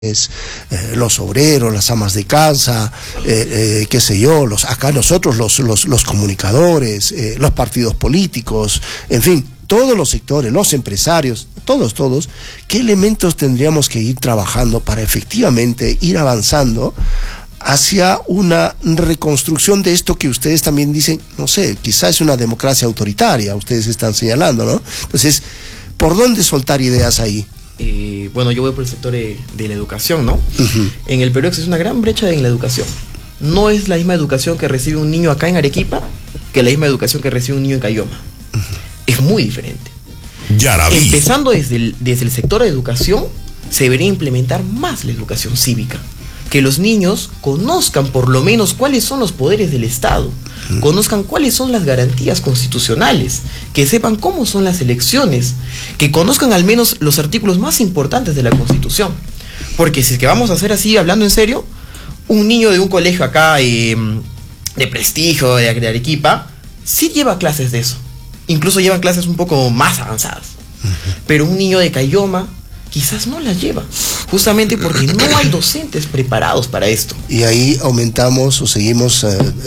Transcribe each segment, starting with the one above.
los obreros, las amas de casa, qué sé yo, acá nosotros los comunicadores, los partidos políticos, en fin, todos los sectores, los empresarios, todos, ¿qué elementos tendríamos que ir trabajando para efectivamente ir avanzando hacia una reconstrucción de esto que ustedes también dicen, no sé, quizás es una democracia autoritaria, ustedes están señalando, ¿no? Entonces, ¿por dónde soltar ideas ahí? Bueno, yo voy por el sector de la educación, ¿no? En el Perú existe una gran brecha en la educación. No es la misma educación que recibe un niño acá en Arequipa que la misma educación que recibe un niño en Cayoma. Es muy diferente. Empezando desde el sector de educación, se debería implementar más la educación cívica. Que los niños conozcan por lo menos cuáles son los poderes del Estado, conozcan cuáles son las garantías constitucionales, que sepan cómo son las elecciones, que conozcan al menos los artículos más importantes de la Constitución. Porque si es que vamos a hacer así, hablando en serio, un niño de un colegio acá de prestigio, de Arequipa, sí lleva clases de eso. Incluso llevan clases un poco más avanzadas. Pero un niño de Cayoma quizás no las lleva, justamente porque no hay docentes preparados para esto. Y ahí aumentamos o seguimos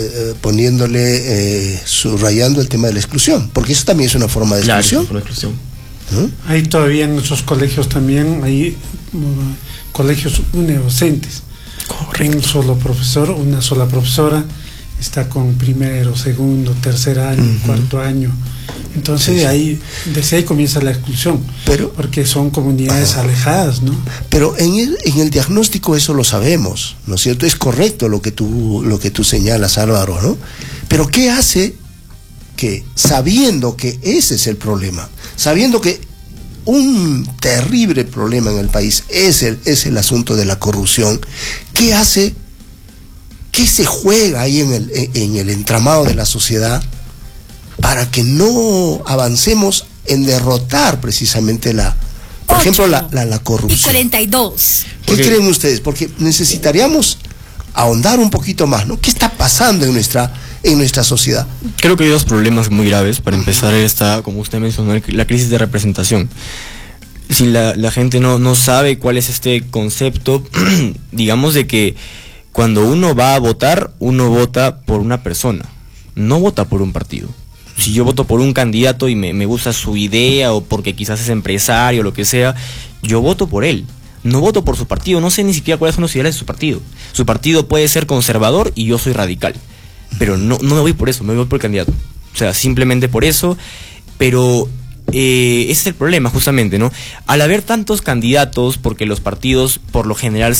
subrayando el tema de la exclusión, porque eso también es una forma de exclusión. Claro, es una exclusión. Hay todavía en nuestros colegios también, hay colegios unidocentes. Un solo profesor, una sola profesora, está con primero, segundo, tercer año, cuarto año. Entonces desde ahí comienza la exclusión, porque son comunidades alejadas, ¿no? Pero en el diagnóstico eso lo sabemos, ¿no es cierto? Es correcto lo que tú señalas, Álvaro, ¿no? Pero ¿qué hace que, sabiendo que ese es el problema, sabiendo que un terrible problema en el país es el asunto de la corrupción, qué hace, qué se juega ahí en el entramado de la sociedad para que no avancemos en derrotar precisamente por ejemplo, la corrupción? 42. ¿Qué creen ustedes? Porque necesitaríamos ahondar un poquito más, ¿no? ¿Qué está pasando en nuestra sociedad? Creo que hay dos problemas muy graves. Para empezar, como usted mencionó, la crisis de representación. Si la gente no sabe cuál es este concepto, digamos de que cuando uno va a votar, uno vota por una persona, no vota por un partido. Si yo voto por un candidato y me gusta su idea, o porque quizás es empresario o lo que sea, yo voto por él. No voto por su partido, no sé ni siquiera cuáles son los ideales de su partido. Su partido puede ser conservador y yo soy radical. Pero no me voy por eso, me voy por el candidato. O sea, simplemente por eso. Pero ese es el problema, justamente, ¿no? Al haber tantos candidatos, porque los partidos por lo general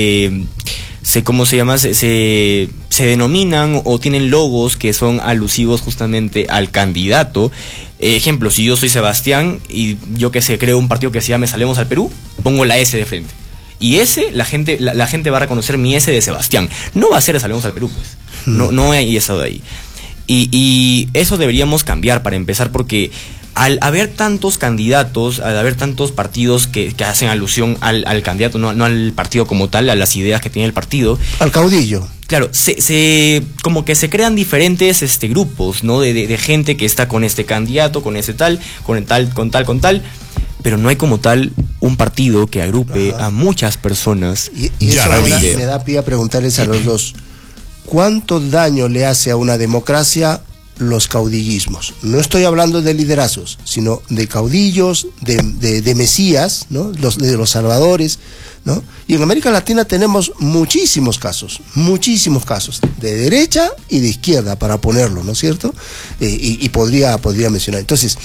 ¿cómo se llama? Se denominan o tienen logos que son alusivos justamente al candidato. Ejemplo, si yo soy Sebastián y yo que sé, creo un partido que se llame Salvemos al Perú, pongo la S de frente. Y la gente va a reconocer mi S de Sebastián. No va a ser de Salvemos al Perú, pues. No hay eso de ahí. Y eso deberíamos cambiar para empezar, porque al haber tantos candidatos, al haber tantos partidos que hacen alusión al candidato, no al partido como tal, a las ideas que tiene el partido, al caudillo. Claro, como que se crean diferentes grupos, ¿no? De gente que está con este candidato, con ese tal, con tal, pero no hay como tal un partido que agrupe a muchas personas. Y eso me da pie a preguntarles a los dos, ¿cuánto daño le hace a una democracia los caudillismos? No estoy hablando de liderazgos, sino de caudillos, de mesías, ¿no? De los salvadores, ¿no? Y en América Latina tenemos muchísimos casos, de derecha y de izquierda, para ponerlo, ¿no es cierto? Y podría mencionar. Entonces,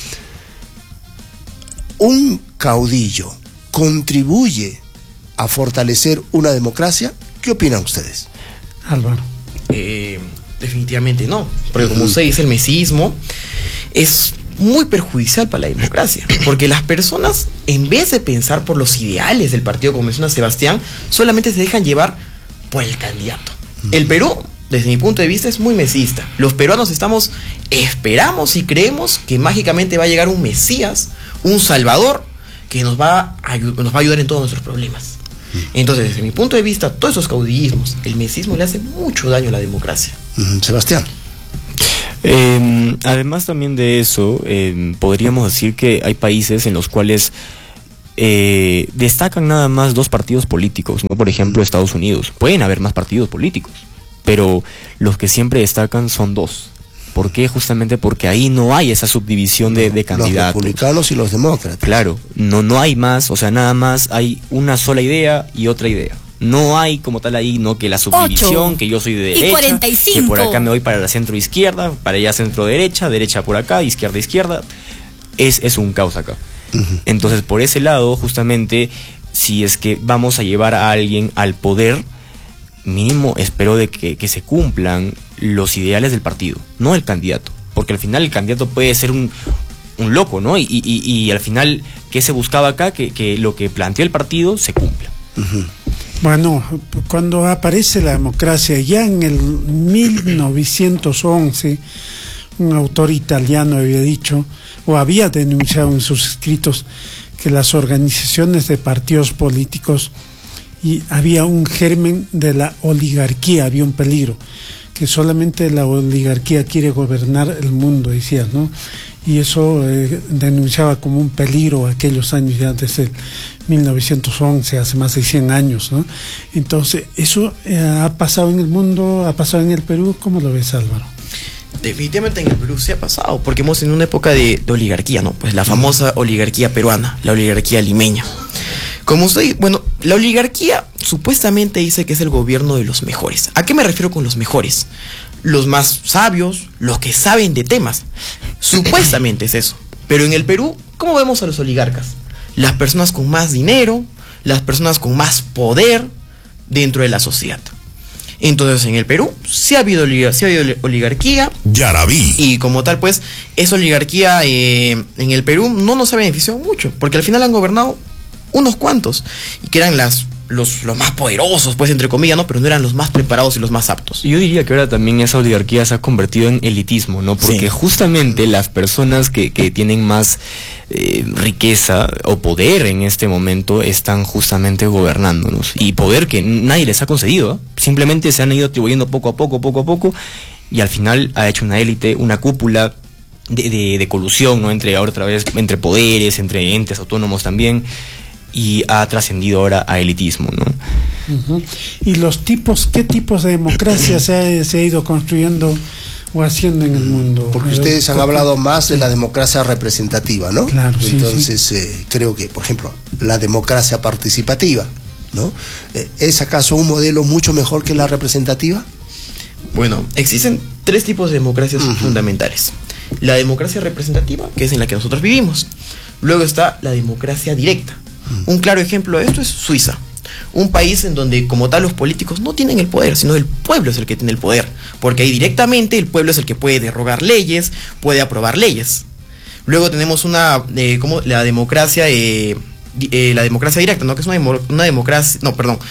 ¿un caudillo contribuye a fortalecer una democracia? ¿Qué opinan ustedes? Álvaro. Definitivamente no, porque como usted dice, el mesismo es muy perjudicial para la democracia, porque las personas, en vez de pensar por los ideales del partido, como menciona Sebastián, solamente se dejan llevar por el candidato. El Perú, desde mi punto de vista, es muy mesista. Los peruanos esperamos y creemos que mágicamente va a llegar un mesías, un salvador, que nos va a ayudar en todos nuestros problemas. Entonces, desde mi punto de vista, todos esos caudillismos, el mesismo le hace mucho daño a la democracia. Sebastián. Además también de eso, podríamos decir que hay países en los cuales destacan nada más 2 partidos políticos, ¿no? Por ejemplo, Estados Unidos. Pueden haber más partidos políticos, pero los que siempre destacan son 2. ¿Por qué? Justamente porque ahí no hay esa subdivisión de candidatos. Los republicanos y los demócratas. Claro, no hay más, o sea, nada más hay una sola idea y otra idea. No hay como tal ahí, no que la subdivisión, que yo soy de derecha, 45. que por acá me voy para la centro izquierda, para allá centro derecha, derecha por acá, izquierda izquierda. Es un caos acá. Entonces, por ese lado, justamente, si es que vamos a llevar a alguien al poder, mínimo espero de que se cumplan los ideales del partido, no el candidato. Porque al final el candidato puede ser un loco, ¿no? Y al final, ¿qué se buscaba acá? Que lo que planteó el partido se cumpla. Bueno, cuando aparece la democracia, ya en el 1911, un autor italiano había dicho, o había denunciado en sus escritos, que las organizaciones de partidos políticos, y había un germen de la oligarquía, había un peligro, que solamente la oligarquía quiere gobernar el mundo, decía, ¿no? Y eso denunciaba como un peligro aquellos años, ya desde 1911, hace más de 100 años, ¿no? Entonces, eso ha pasado en el mundo, ha pasado en el Perú. ¿Cómo lo ves, Álvaro? Definitivamente en el Perú se ha pasado, porque hemos en una época de oligarquía, ¿no? Pues la famosa oligarquía peruana, la oligarquía limeña. Como usted, bueno, la oligarquía supuestamente dice que es el gobierno de los mejores. ¿A qué me refiero con los mejores? Los más sabios, los que saben de temas. Supuestamente es eso. Pero en el Perú, ¿cómo vemos a los oligarcas? Las personas con más dinero, las personas con más poder dentro de la sociedad. Entonces en el Perú sí ha habido oligarquía. Yarabí. Y como tal, pues, esa oligarquía en el Perú no nos ha beneficiado mucho, porque al final han gobernado unos cuantos, y que eran los más poderosos, pues, entre comillas, ¿no? Pero no eran los más preparados y los más aptos. Yo diría que ahora también esa oligarquía se ha convertido en elitismo, ¿no? Porque justamente las personas que tienen más riqueza o poder en este momento están justamente gobernándonos. Y poder que nadie les ha concedido, ¿eh? Simplemente se han ido atribuyendo poco a poco, y al final ha hecho una élite, una cúpula de colusión, ¿no? Entre poderes, entre entes autónomos también, y ha trascendido ahora a elitismo, ¿no? ¿Y qué tipos de democracia se ha ido construyendo o haciendo en el mundo? Porque ustedes han hablado más de la democracia representativa, ¿no? Claro, sí. Entonces, creo que, por ejemplo, la democracia participativa, ¿no? ¿Es acaso un modelo mucho mejor que la representativa? Bueno, existen 3 tipos de democracias fundamentales. La democracia representativa, que es en la que nosotros vivimos. Luego está la democracia directa. Un claro ejemplo de esto es Suiza, un país en donde como tal los políticos no tienen el poder, sino el pueblo es el que tiene el poder, porque ahí directamente el pueblo es el que puede derogar leyes, puede aprobar leyes. Luego tenemos la democracia directa, ¿no? Que es una democracia,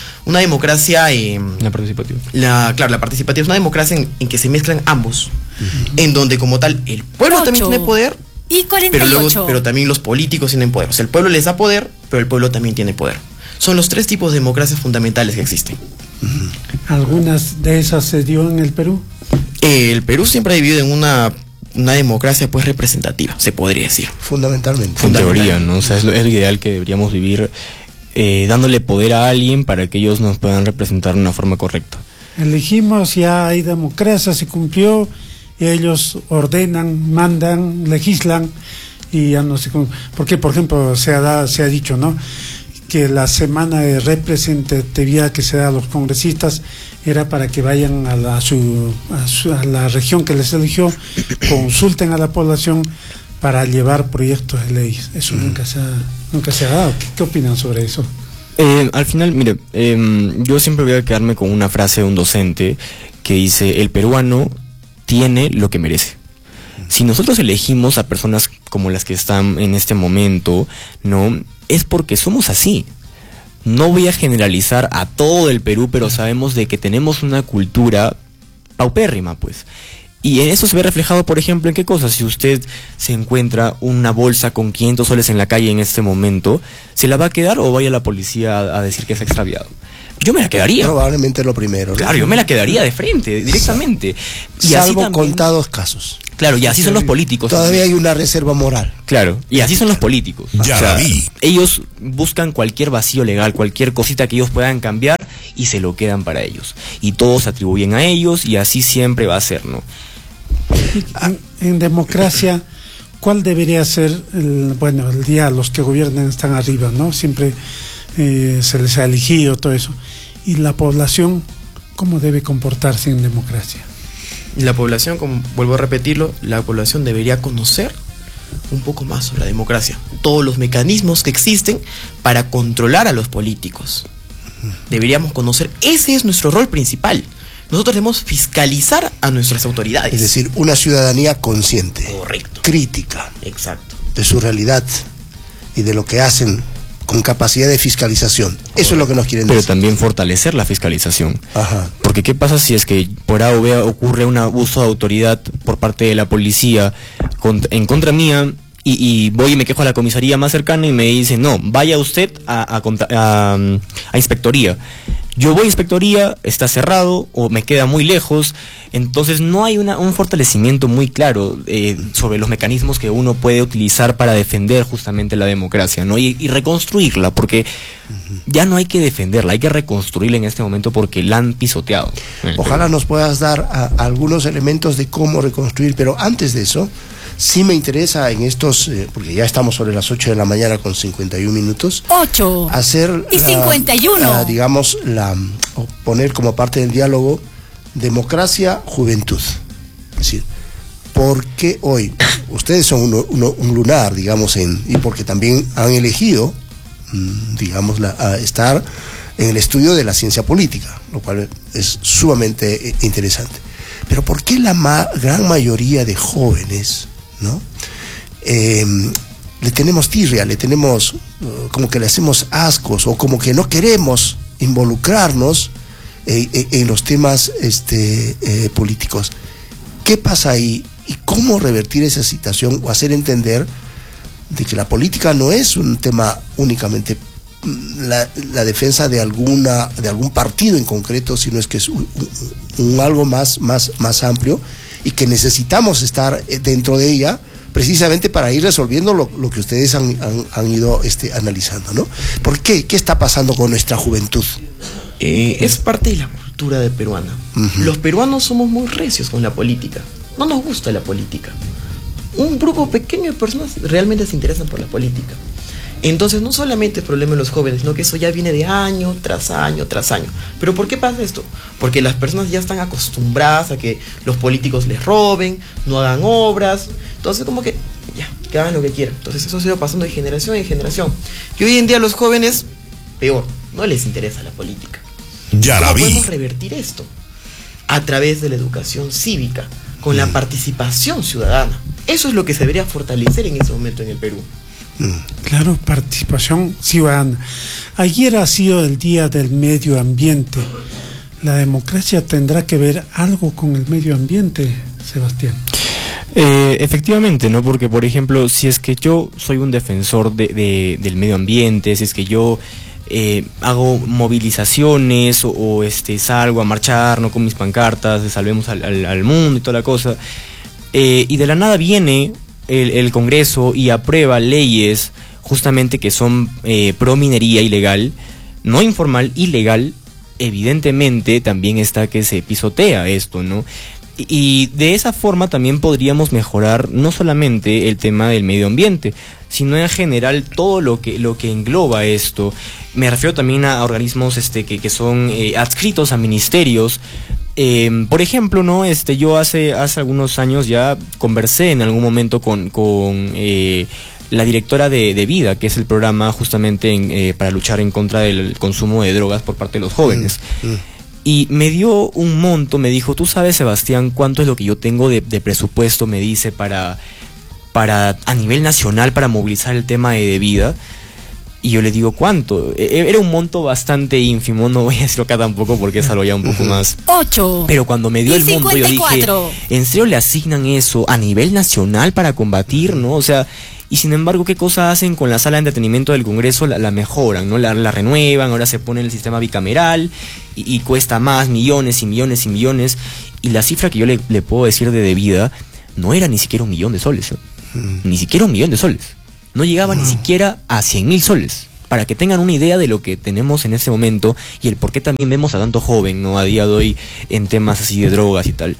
La participativa. La participativa es una democracia en que se mezclan ambos, en donde como tal el pueblo también tiene poder. Y 48. Pero también los políticos tienen poder. O sea, el pueblo les da poder, pero el pueblo también tiene poder. Son los 3 tipos de democracias fundamentales que existen. ¿Algunas de esas se dio en el Perú? El Perú siempre ha vivido en una democracia pues representativa, se podría decir. Fundamentalmente. En teoría, ¿no? O sea, es lo ideal que deberíamos vivir, dándole poder a alguien para que ellos nos puedan representar de una forma correcta. Elegimos, ya hay democracia, se cumplió, y ellos ordenan, mandan, legislan, y ya no sé cómo. Porque, por ejemplo, se ha dicho, ¿no?, que la semana de representatividad que se da a los congresistas era para que vayan a la región que les eligió, consulten a la población para llevar proyectos de leyes. Eso nunca se ha dado. ¿Qué opinan sobre eso? Al final, mire, yo siempre voy a quedarme con una frase de un docente que dice: el peruano tiene lo que merece. Si nosotros elegimos a personas como las que están en este momento, no, es porque somos así. No voy a generalizar a todo el Perú, pero sabemos de que tenemos una cultura paupérrima, pues. Y en eso se ve reflejado, por ejemplo, ¿en qué cosas? Si usted se encuentra una bolsa con 500 soles en la calle en este momento, ¿se la va a quedar o vaya la policía a decir que es extraviado? Yo me la quedaría. Probablemente lo primero, ¿no? Claro, yo me la quedaría de frente, directamente. Y salvo así también, contados casos. Claro, y así son los políticos. Todavía hay una reserva moral. Claro, y así son los políticos. Ya la vi. Ellos buscan cualquier vacío legal, cualquier cosita que ellos puedan cambiar y se lo quedan para ellos. Y todos se atribuyen a ellos y así siempre va a ser, ¿no? En democracia, ¿cuál debería ser el día los que gobiernan están arriba, ¿no? Siempre se les ha elegido todo eso. ¿Y la población cómo debe comportarse en democracia? La población, como vuelvo a repetirlo, la población debería conocer un poco más sobre la democracia, todos los mecanismos que existen para controlar a los políticos. Deberíamos conocer, ese es nuestro rol principal. Nosotros debemos fiscalizar a nuestras autoridades. Es decir, una ciudadanía consciente. Correcto. Crítica. Exacto. De su realidad y de lo que hacen, con capacidad de fiscalización. Correcto. Eso es lo que nos quieren decir. Pero también fortalecer la fiscalización. Ajá. Porque ¿qué pasa si es que por A o B ocurre un abuso de autoridad por parte de la policía en contra mía y voy y me quejo a la comisaría más cercana y me dicen, no, vaya usted a inspectoría? Yo voy a inspectoría, está cerrado o me queda muy lejos, entonces no hay un fortalecimiento muy claro sobre los mecanismos que uno puede utilizar para defender justamente la democracia, ¿no? Y reconstruirla, porque ya no hay que defenderla, hay que reconstruirla en este momento porque la han pisoteado. Ojalá nos puedas dar algunos elementos de cómo reconstruir, pero antes de eso, sí me interesa en estos, porque ya estamos sobre las 8 de la mañana con 51 minutos. 8 hacer y 51. Digamos, o poner como parte del diálogo democracia, juventud. Es decir, ¿por qué hoy ustedes son un lunar, digamos, y porque también han elegido, digamos, estar en el estudio de la ciencia política, lo cual es sumamente interesante? Pero ¿por qué la gran mayoría de jóvenes, ¿no? Le tenemos tirria, le tenemos como que le hacemos ascos o como que no queremos involucrarnos en los temas políticos? ¿Qué pasa ahí y cómo revertir esa situación o hacer entender de que la política no es un tema únicamente la defensa de algún partido en concreto, sino es que es un algo más amplio y que necesitamos estar dentro de ella precisamente para ir resolviendo lo que ustedes han ido analizando, ¿no? ¿Por qué? ¿Qué está pasando con nuestra juventud? Es parte de la cultura de peruana. Los peruanos somos muy recios con la política. No nos gusta la política. Un grupo pequeño de personas realmente se interesan por la política. Entonces no solamente el problema de los jóvenes, sino que eso ya viene de año tras año tras año. ¿Pero por qué pasa esto? Porque las personas ya están acostumbradas a que los políticos les roben, no hagan obras. Entonces como que hagan lo que quieran. Entonces eso se va pasando de generación en generación. Y hoy en día los jóvenes, peor, no les interesa la política. Ya la vi. ¿Cómo podemos revertir esto? A través de la educación cívica, con la participación ciudadana. Eso es lo que se debería fortalecer en ese momento en el Perú. Claro, participación ciudadana. Ayer ha sido el Día del Medio Ambiente. ¿La democracia tendrá que ver algo con el medio ambiente, Sebastián? Efectivamente, ¿no? Porque, por ejemplo, si es que yo soy un defensor del medio ambiente, si es que yo hago movilizaciones o salgo a marchar, ¿no? Con mis pancartas, salvemos al mundo y toda la cosa, y de la nada viene el Congreso y aprueba leyes justamente que son pro minería ilegal, no informal, ilegal, evidentemente también está que se pisotea esto, ¿no? Y de esa forma también podríamos mejorar no solamente el tema del medio ambiente, sino en general todo lo que engloba esto. Me refiero también a organismos que son adscritos a ministerios. Por ejemplo, ¿no? Yo hace algunos años ya conversé en algún momento con la directora de Vida, que es el programa justamente para luchar en contra del consumo de drogas por parte de los jóvenes. Y me dio un monto, me dijo, tú sabes, Sebastián, cuánto es lo que yo tengo de presupuesto, me dice, para a nivel nacional para movilizar el tema de vida. Y yo le digo, ¿cuánto? Era un monto bastante ínfimo, no voy a decirlo acá tampoco porque es algo ya un poco más. 8. Pero cuando me dio el monto yo dije, ¿en serio le asignan eso a nivel nacional para combatir, no? O sea, y sin embargo, ¿qué cosa hacen con la sala de entretenimiento del Congreso? La mejoran, ¿no? La renuevan, ahora se pone el sistema bicameral y cuesta más, millones y millones y millones. Y la cifra que yo le puedo decir de Vida no era ni siquiera 1 millón de soles, ni siquiera 1 millón de soles, no llegaba ni siquiera a 100.000 soles, para que tengan una idea de lo que tenemos en ese momento y el por qué también vemos a tanto joven, ¿no?, a día de hoy en temas así de drogas y tal.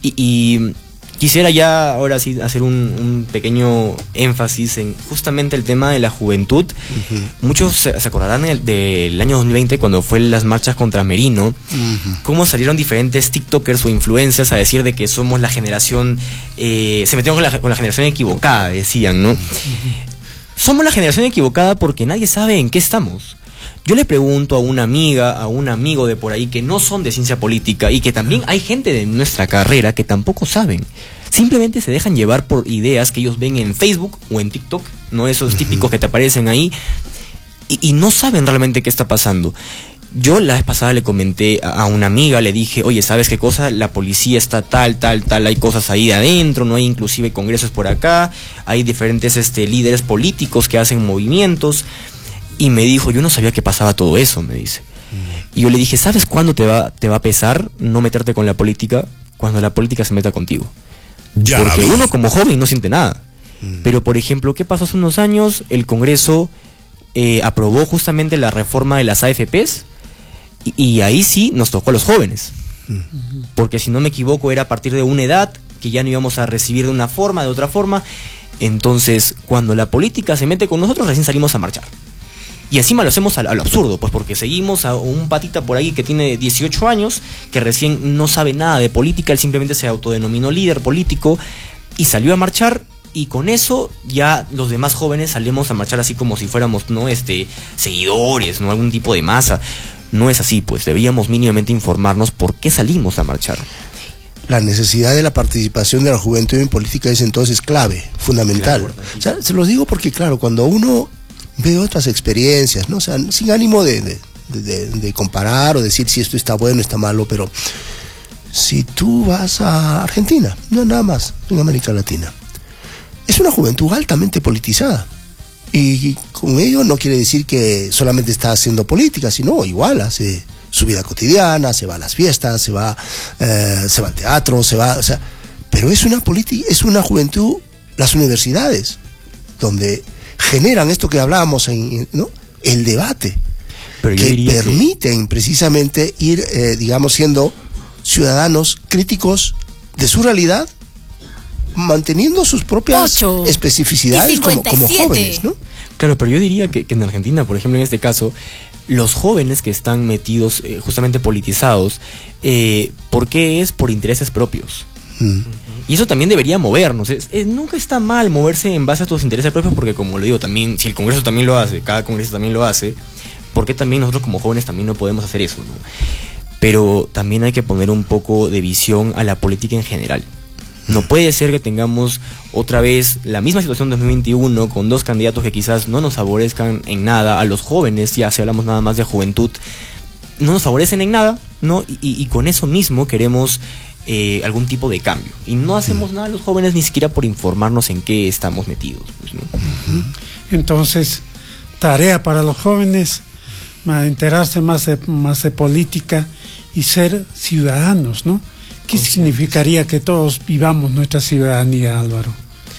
Y quisiera ya ahora sí hacer un pequeño énfasis en justamente el tema de la juventud. Muchos se acordarán del año 2020, cuando fue las marchas contra Merino, cómo salieron diferentes tiktokers o influencers a decir de que somos la generación, se metieron con la generación equivocada, decían, ¿no? Somos la generación equivocada porque nadie sabe en qué estamos. Yo le pregunto a una amiga, a un amigo de por ahí que no son de ciencia política, y que también hay gente de nuestra carrera que tampoco saben. Simplemente se dejan llevar por ideas que ellos ven en Facebook o en TikTok, no esos típicos que te aparecen ahí, y no saben realmente qué está pasando. Yo la vez pasada le comenté a una amiga, le dije, oye, ¿sabes qué cosa? La policía está tal, hay cosas ahí adentro, no hay inclusive congresos por acá, hay diferentes líderes políticos que hacen movimientos. Y me dijo, yo no sabía que pasaba todo eso, me dice. Y yo le dije, ¿sabes cuándo te va a pesar no meterte con la política? Cuando la política se meta contigo. Porque uno como joven no siente nada. Pero, por ejemplo, ¿qué pasó hace unos años? El Congreso aprobó justamente la reforma de las AFPs, y ahí sí nos tocó a los jóvenes. Porque si no me equivoco era a partir de una edad que ya no íbamos a recibir de una forma, de otra forma. Entonces, cuando la política se mete con nosotros, recién salimos a marchar. Y encima lo hacemos a lo absurdo, pues porque seguimos a un patita por ahí que tiene 18 años, que recién no sabe nada de política, él simplemente se autodenominó líder político y salió a marchar, y con eso ya los demás jóvenes salimos a marchar así como si fuéramos, ¿no?, seguidores, ¿no?, algún tipo de masa. No es así, pues deberíamos mínimamente informarnos por qué salimos a marchar. La necesidad de la participación de la juventud en política es entonces clave, fundamental. O sea, se los digo porque, claro, cuando uno ve otras experiencias, ¿no? O sea, sin ánimo de comparar o decir si esto está bueno, está malo, pero si tú vas a Argentina, no nada más, en América Latina, es una juventud altamente politizada. Y con ello no quiere decir que solamente está haciendo política, sino igual hace su vida cotidiana, se va a las fiestas, se va al teatro, o sea, pero es una juventud, las universidades, donde generan esto que hablábamos, ¿no?, el debate, pero que permiten precisamente ir, digamos, siendo ciudadanos críticos de su realidad, manteniendo sus propias especificidades como jóvenes, ¿no? Claro, pero yo diría que en Argentina, por ejemplo, en este caso, los jóvenes que están metidos, justamente politizados, ¿por qué es? Por intereses propios. Y eso también debería movernos. Nunca está mal moverse en base a tus intereses propios, porque, como lo digo, también, si el Congreso también lo hace, cada Congreso también lo hace, ¿por qué también nosotros como jóvenes también no podemos hacer eso, ¿no? Pero también hay que poner un poco de visión a la política en general. No puede ser que tengamos otra vez la misma situación de 2021, con dos candidatos que quizás no nos favorezcan en nada a los jóvenes, ya si hablamos nada más de juventud, no nos favorecen en nada, ¿no? Y con eso mismo queremos algún tipo de cambio. Y no hacemos nada los jóvenes ni siquiera por informarnos en qué estamos metidos, pues, ¿no? Entonces, tarea para los jóvenes, enterarse más de política y ser ciudadanos, ¿no? ¿Qué significaría que todos vivamos nuestra ciudadanía, Álvaro?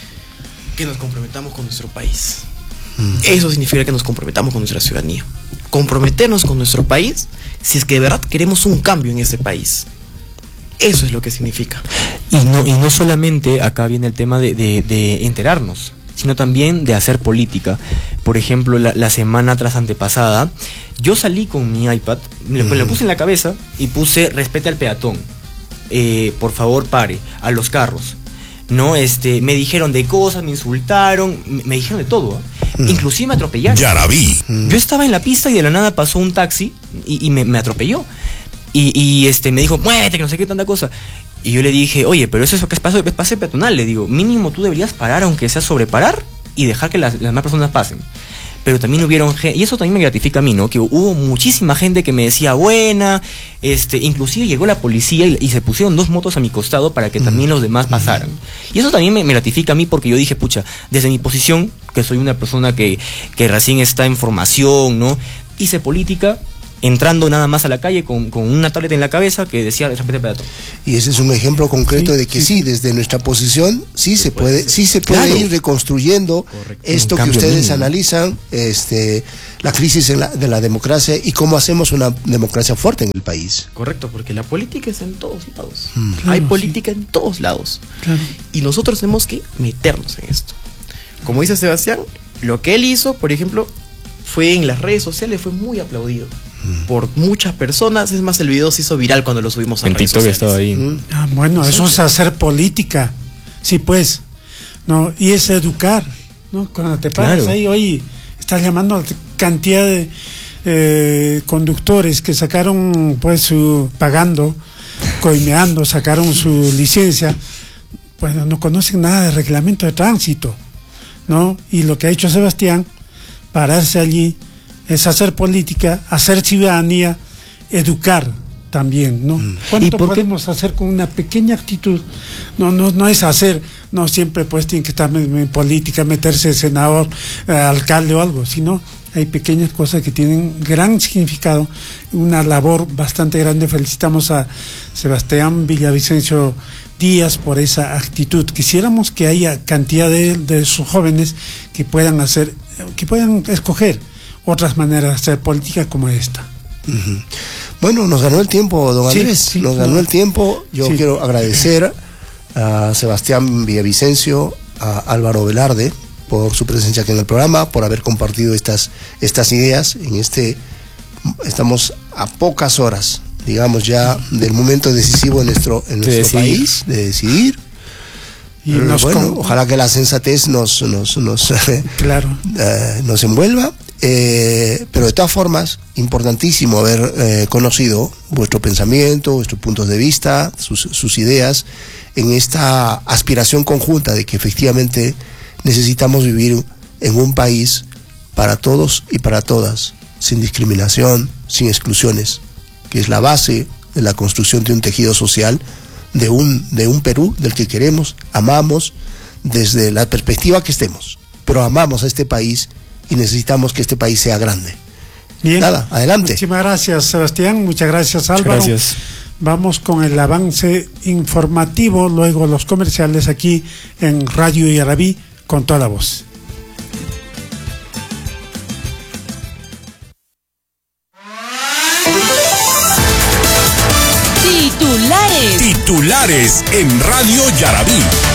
Que nos comprometamos con nuestro país. Eso significa que nos comprometamos con nuestra ciudadanía. Comprometernos con nuestro país si es que de verdad queremos un cambio en ese país. Eso es lo que significa. Y no solamente acá viene el tema de enterarnos, sino también de hacer política. Por ejemplo, la semana tras antepasada, yo salí con mi iPad, le puse en la cabeza y puse respete al peatón. Por favor pare a los carros, ¿no? Me dijeron de cosas, me insultaron, me dijeron de todo, inclusive me atropellaron. Ya la vi. Yo estaba en la pista y de la nada pasó un taxi y me atropelló. Y me dijo, muévete, que no sé qué tanta cosa. Y yo le dije, oye, pero eso es pase peatonal. Le digo, mínimo tú deberías parar, aunque sea sobreparar, y dejar que las demás personas pasen. Pero también hubieron gente, y eso también me gratifica a mí, ¿no? Que hubo muchísima gente que me decía buena, inclusive llegó la policía y se pusieron 2 motos a mi costado para que también los demás pasaran. Y eso también me gratifica a mí, porque yo dije, pucha, desde mi posición, que soy una persona que recién está en formación, ¿no? Hice política entrando nada más a la calle con una tableta en la cabeza que decía respete al peatón. Y ese es un ejemplo concreto de que sí, desde nuestra posición se puede Claro. ir reconstruyendo esto que ustedes analizan, la crisis de la democracia y cómo hacemos una democracia fuerte en el país. Correcto, porque la política es en todos lados. Claro, Hay política en todos lados. Claro. Y nosotros tenemos que meternos en esto. Como dice Sebastián, lo que él hizo, por ejemplo, fue en las redes sociales, fue muy aplaudido por muchas personas. Es más, el video se hizo viral cuando lo subimos a En redes TikTok sociales. estaba ahí. Bueno, eso es hacer política. Sí, pues. No, y es educar, ¿no? Cuando te paras Claro. ahí, oye, estás llamando a la cantidad de conductores que sacaron, pues, pagando, coimeando, sacaron su licencia. Bueno, no conocen nada de reglamento de tránsito, ¿no? Y lo que ha hecho Sebastián, pararse allí, es hacer política, hacer ciudadanía, educar también, ¿no? ¿Cuánto ¿Y por qué? podemos hacer con una pequeña actitud? No es hacer, no siempre pues tiene que estar en política, meterse senador, alcalde o algo, sino hay pequeñas cosas que tienen gran significado, una labor bastante grande. Felicitamos a Sebastián Villavicencio Díaz por esa actitud. Quisiéramos que haya cantidad de sus jóvenes que puedan escoger otras maneras de hacer política como esta. Bueno, nos ganó el tiempo, don Sí, Andrés, sí, nos ganó el tiempo. Yo quiero agradecer a Sebastián Villavicencio, a Álvaro Velarde por su presencia aquí en el programa, por haber compartido estas ideas. Estamos a pocas horas, digamos, ya del momento decisivo en nuestro país, de decidir. Y ojalá que la sensatez nos claro. nos envuelva, pero de todas formas, importantísimo haber conocido vuestro pensamiento, vuestros puntos de vista, sus ideas, en esta aspiración conjunta de que efectivamente necesitamos vivir en un país para todos y para todas, sin discriminación, sin exclusiones, que es la base de la construcción de un tejido social, de un Perú del que queremos, amamos desde la perspectiva que estemos, pero amamos a este país y necesitamos que este país sea grande. Bien. Nada, adelante. Muchísimas gracias, Sebastián, muchas gracias, Álvaro. Muchas gracias. Vamos con el avance informativo, luego los comerciales aquí en Radio Yarabí con toda la voz. Titulares en Radio Yarabí.